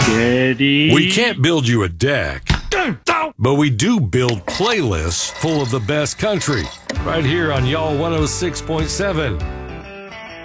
Steady. We can't build you a deck, but we do build playlists full of the best country. Right here on Y'all 106.7.